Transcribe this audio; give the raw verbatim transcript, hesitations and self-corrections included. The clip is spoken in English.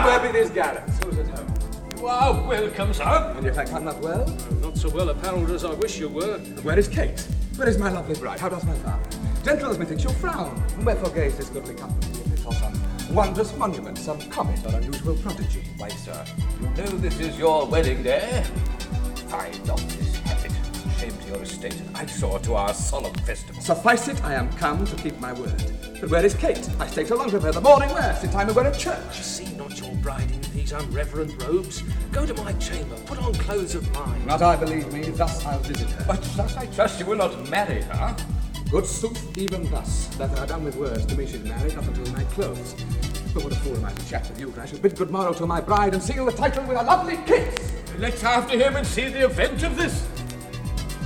And where be these gallants? Who's at home? You are welcome, sir. And if I come not well? Oh, not so well apparelled as I wish you were. And where is Kate? Where is my lovely bride? How does my father? Gentles, methinks you frown. Wherefore gaze this goodly company? If it saw some wondrous monument, some comet or unusual prodigy? Why, sir, you know this is your wedding day. Find off this habit. Shame to your estate and eyesore to our solemn festival. Suffice it, I am come to keep my word. But where is Kate? I stayed so long with her the morning wear, since time we were at church. See not your bride in these unreverent robes. Go to my chamber, put on clothes of mine. Not I, believe me, thus I'll visit her. But thus I trust you will not marry her. Good sooth, even thus, that I done with words, to me she's married, not until my clothes. But what a fool am I to chat with you, for I shall bid good morrow to my bride and seal the title with a lovely kiss. Let's after him and see the event of this.